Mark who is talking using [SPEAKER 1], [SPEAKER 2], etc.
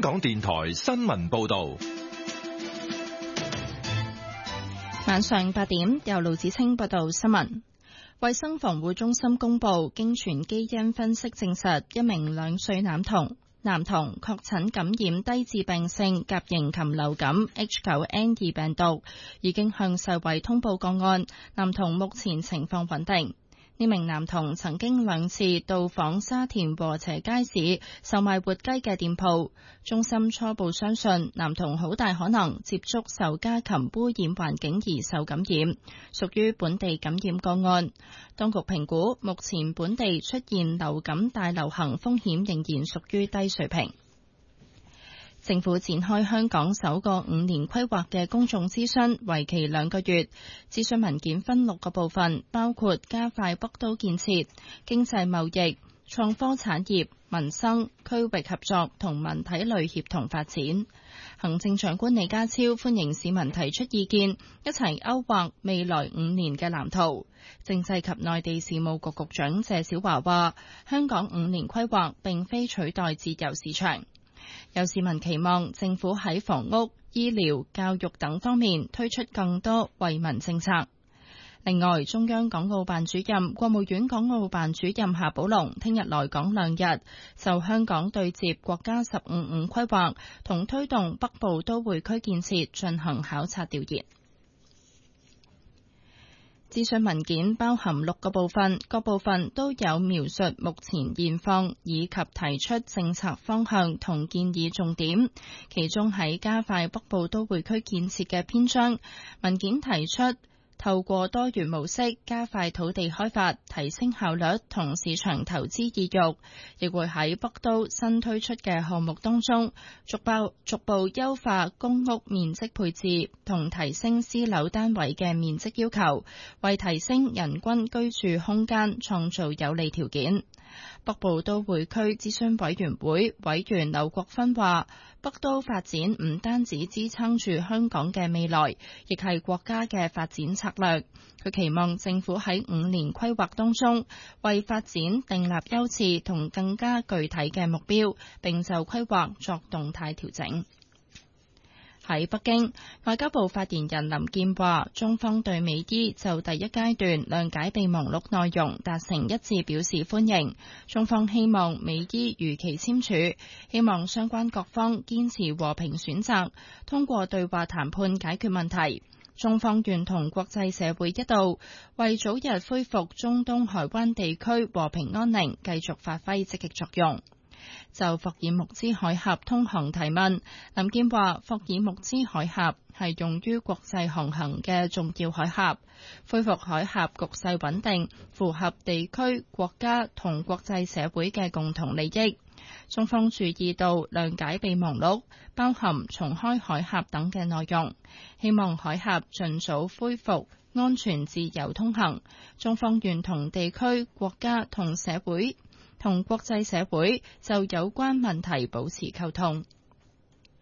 [SPEAKER 1] 港電台新聞報道。
[SPEAKER 2] 晚上8點，由盧子清報道新聞。衛生防護中心公布，經全基因分析證實，一名2歲男童確診感染低致病性甲型禽流感 H9N2 病毒，已經向世衛通報個案。男童目前情況穩定。呢名男童曾經2次到訪沙田禾輋街市售賣活雞嘅店鋪，中心初步相信男童好大可能接觸受家禽污染環境而受感染，屬於本地感染個案。當局評估目前本地出現流感大流行風險仍然屬於低水平。政府展開香港首個5年規劃嘅公眾諮詢，為期2個月。諮詢文件分6個部分，包括加快北都建設、經濟貿易、創科產業、民生、區域合作同文體類協同發展。行政長官李家超歡迎市民提出意見，一齊勾畫未來5年嘅藍圖。政制及內地事務局局長謝小華話，香港5年規劃並非取代自由市場。有市民期望政府喺房屋、醫療、教育等方面推出更多惠民政策。另外，中央港澳辦主任、國務院港澳辦主任夏寶龍聽日來港2日，就香港對接國家15五規劃同推動北部都會區建設進行考察調研。諮詢文件包含6個部分，各部分都有描述目前現況以及提出政策方向同建議重點。其中喺加快北部都會區建設嘅篇章，文件提出透過多元模式加快土地開發，提升效率同市場投資意欲，亦會喺北都新推出嘅項目當中逐步優化公屋面積配置同提升私樓單位嘅面積要求，為提升人均居住空間創造有利條件。北部都會區諮詢委員會委員劉國勳話，北都發展唔單止支撐住香港嘅未來，亦係國家嘅發展策略。佢期望政府喺5年規劃當中，為發展訂立優次同更加具體嘅目標，並就規劃作動態調整。喺北京，外交部發言人林健話，中方對美伊就第一階段諒解備忘錄內容達成一致表示歡迎。中方希望美伊如期簽署，希望相關各方堅持和平選擇，通過對話談判解決問題。中方願同國際社會一道，為早日恢復中東海灣地區和平安寧繼續發揮積極作用。就霍爾木茲海峽通航提問，林健話：霍爾木茲海峽係用於國際航行嘅重要海峽，恢復海峽局勢穩定，符合地區、國家同國際社會嘅共同利益。中方注意到諒解備忘錄包含重開海峽等嘅內容，希望海峽盡早恢復安全自由通行。中方願同地區、國家同社會同國際社會就有關問題保持溝通。